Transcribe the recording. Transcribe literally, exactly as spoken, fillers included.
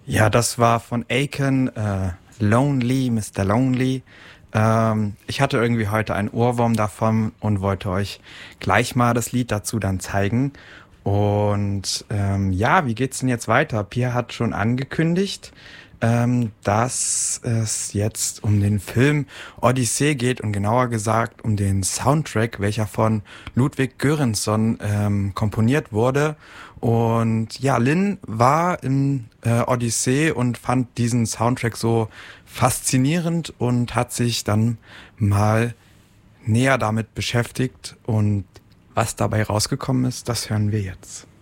Ja, das war von Aiken, äh, Lonely, Mister Lonely. Ähm, ich hatte irgendwie heute einen Ohrwurm davon und wollte euch gleich mal das Lied dazu dann zeigen. Und ähm, ja, wie geht's denn jetzt weiter? Pia hat schon angekündigt, ähm, dass es jetzt um den Film Odyssee geht und genauer gesagt um den Soundtrack, welcher von Ludwig Göransson ähm, komponiert wurde. Und ja, Lynn war im äh, Odyssee und fand diesen Soundtrack so faszinierend und hat sich dann mal näher damit beschäftigt. Und was dabei rausgekommen ist, das hören wir jetzt.